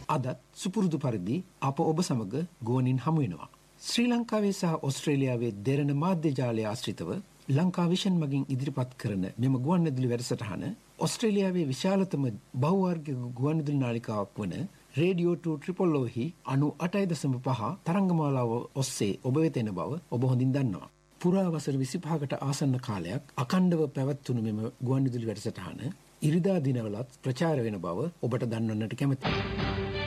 අදත් සුපුරුදු පරිදි අප ඔබ සමග ගුවනින් හමු වෙනවා. ශ්‍රී ලංකාවේ සහ ඕස්ට්‍රේලියාවේ දෙරණ මාධ්‍ය ජාලය ආශ්‍රිතව ලංකා විෂන් මගින් ඉදිරිපත් කරන මෙම ගුවන්විදුලි වැඩසටහන ඕස්ට්‍රේලියාවේ විශාලතම බහුවර්ගික ගුවන්විදුලි නාලිකාවක් වන රේඩියෝ 2 හි 98.5 තරංගමාලාව ඔස්සේ ඔබ වෙත එන බව ඔබ හොඳින් දන්නවා. පුරා වසර 25කට ආසන්න කාලයක් අඛණ්ඩව පැවැත්වුණු මෙම ගුවන්විදුලි වැඩසටහන ඉරිදා දිනවලත් ප්‍රචාර වෙන බව ඔබට දන්වන්නට කැමැතියි.